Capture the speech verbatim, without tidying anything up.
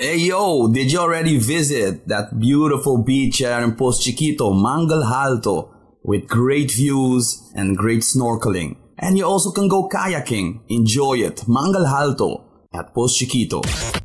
Hey yo, did you already visit that beautiful beach here in Post Chiquito, Mangal Alto, with great views and great snorkeling? And you also can go kayaking. Enjoy it. Mangal Alto at Post Chiquito.